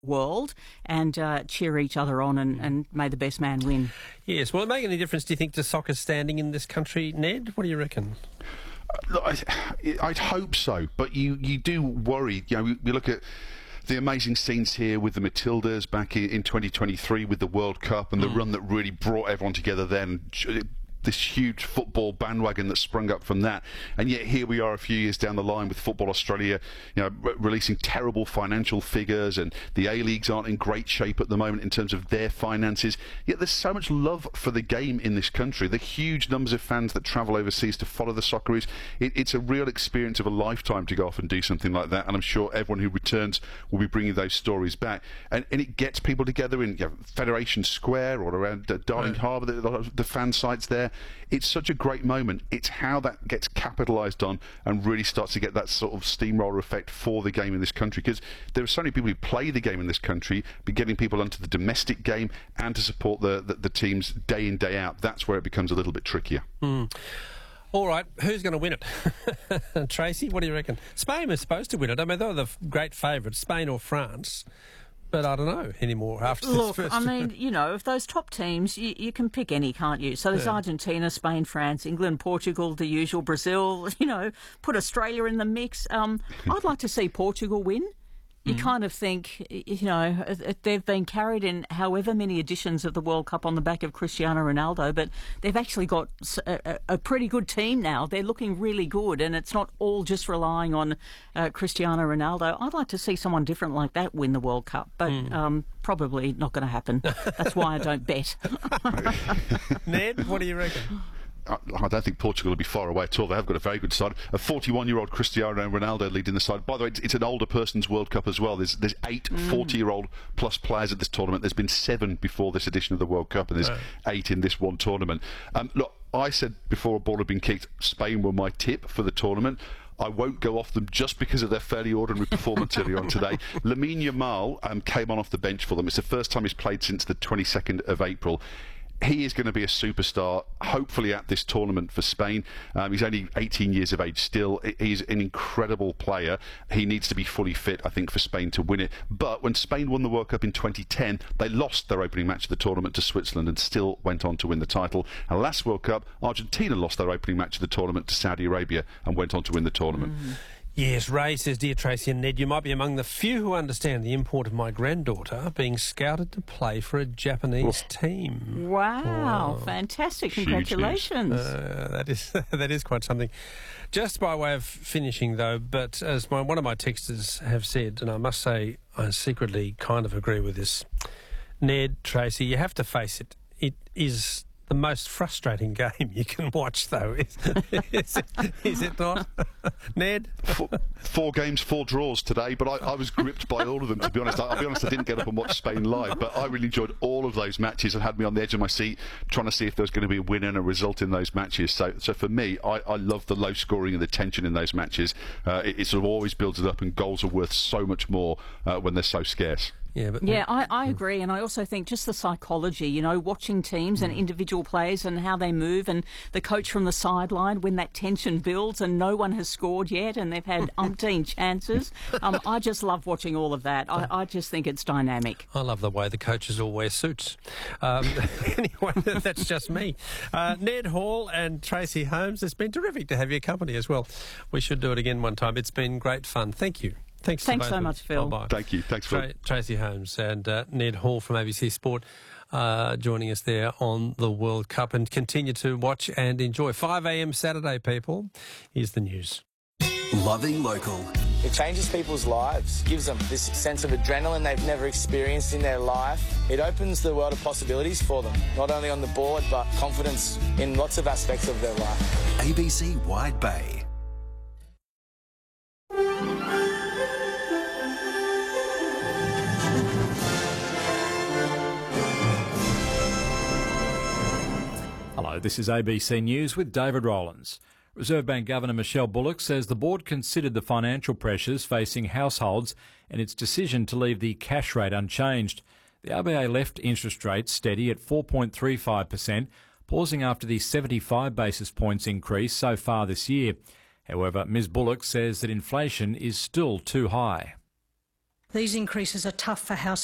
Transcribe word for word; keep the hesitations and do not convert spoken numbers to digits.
world and uh, cheer each other on and, and may the best man win. Yes. Will it make any difference, do you think, to soccer's standing in this country, Ned? What do you reckon? Look, I, I'd hope so, but you, you do worry. You know, we, we look at the amazing scenes here with the Matildas back in, in twenty twenty-three with the World Cup and the mm. run that really brought everyone together then. This huge football bandwagon that sprung up from that, and yet here we are a few years down the line with Football Australia, you know, re- releasing terrible financial figures, and the A-Leagues aren't in great shape at the moment in terms of their finances. Yet there's so much love for the game in this country. The huge numbers of fans that travel overseas to follow the Socceroos. It, it's a real experience of a lifetime to go off and do something like that, and I'm sure everyone who returns will be bringing those stories back. And, and it gets people together in you know, Federation Square or around uh, Darling right. Harbour, the, the fan sites there. It's such a great moment. It's how that gets capitalised on and really starts to get that sort of steamroller effect for the game in this country, because there are so many people who play the game in this country, but getting people onto the domestic game and to support the, the, the teams day in, day out, that's where it becomes a little bit trickier. Mm. All right, who's going to win it? Tracy, what do you reckon? Spain was supposed to win it. I mean, they were the great favourites, Spain or France. But I don't know anymore after this Look, first... I mean, you know, if those top teams, you, you can pick any, can't you? So there's yeah. Argentina, Spain, France, England, Portugal, the usual, Brazil, you know, put Australia in the mix. Um, I'd like to see Portugal win. You mm. kind of think, you know, they've been carried in however many editions of the World Cup on the back of Cristiano Ronaldo, but they've actually got a, a pretty good team now. They're looking really good, and it's not all just relying on uh, Cristiano Ronaldo. I'd like to see someone different like that win the World Cup, but mm. um, probably not going to happen. That's why I don't bet. Ned, what do you reckon? I don't think Portugal will be far away at all. They have got a very good side. A forty-one-year-old Cristiano Ronaldo leading the side. By the way, it's, it's an older person's World Cup as well. There's there's eight mm. forty-year-old plus players at this tournament. There's been seven before this edition of the World Cup, and there's right. eight in this one tournament. Um, look, I said before a ball had been kicked, Spain were my tip for the tournament. I won't go off them just because of their fairly ordinary performance earlier on today. Lamine Yamal um, came on off the bench for them. It's the first time he's played since the twenty-second of April. He is going to be a superstar, hopefully, at this tournament for Spain. Um, he's only eighteen years of age still. He's an incredible player. He needs to be fully fit, I think, for Spain to win it. But when Spain won the World Cup in twenty ten, they lost their opening match of the tournament to Switzerland and still went on to win the title. And last World Cup, Argentina lost their opening match of the tournament to Saudi Arabia and went on to win the tournament. Mm. Yes, Ray says, dear Tracy and Ned, you might be among the few who understand the import of my granddaughter being scouted to play for a Japanese oh. team. Wow, wow. Fantastic. Congratulations. Uh, that is that is quite something. Just by way of finishing, though, but as my, one of my texters have said, and I must say I secretly kind of agree with this, Ned, Tracy, you have to face it. It is the most frustrating game you can watch, though, is, is, it, is it not, Ned? Four, four games, four draws today, but I, I was gripped by all of them, to be honest. I, I'll be honest, I didn't get up and watch Spain live, but I really enjoyed all of those matches and had me on the edge of my seat trying to see if there was going to be a win and a result in those matches. So so for me, I, I love the low scoring and the tension in those matches. Uh, it, it sort of always builds it up, and goals are worth so much more uh, when they're so scarce. Yeah, but yeah, I, I agree, and I also think just the psychology, you know, watching teams mm. and individual players and how they move, and the coach from the sideline when that tension builds and no one has scored yet and they've had umpteen chances. Um, I just love watching all of that. I, I just think it's dynamic. I love the way the coaches all wear suits. Um, anyway, that's just me. Uh, Ned Hall and Tracy Holmes, it's been terrific to have your company as well. We should do it again one time. It's been great fun. Thank you. Thanks, Thanks so much, Phil. Bye-bye. Thank you. Thanks, Phil. Tra- Tracy Holmes and uh, Ned Hall from A B C Sport uh, joining us there on the World Cup, and continue to watch and enjoy. five a.m. Saturday, people. Here's the news. Loving local. It changes people's lives, gives them this sense of adrenaline they've never experienced in their life. It opens the world of possibilities for them, not only on the board, but confidence in lots of aspects of their life. A B C Wide Bay. Hello, this is A B C News with David Rowlands. Reserve Bank Governor Michelle Bullock says the board considered the financial pressures facing households and its decision to leave the cash rate unchanged. The R B A left interest rates steady at four point three five percent, pausing after the seventy-five basis points increase so far this year. However, Miz Bullock says that inflation is still too high. These increases are tough for households.